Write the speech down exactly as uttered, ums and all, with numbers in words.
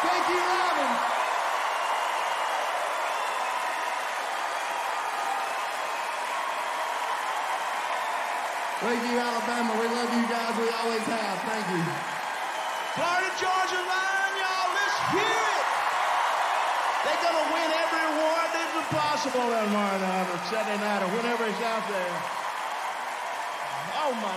Thank you, Robin. Thank you, Alabama. We love you guys. We always have. Thank you. Florida Georgia Line, y'all, let's hear it. They're going to win every award that's possible tomorrow night or Saturday night or whenever it's out there. Oh, my